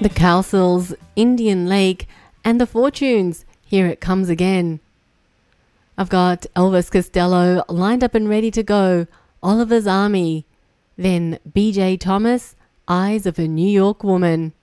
The Cowsills, Indian Lake, and The Fortunes. Here it comes again. I've got Elvis Costello lined up and ready to go, Oliver's Army. Then BJ Thomas, Eyes of a New York Woman.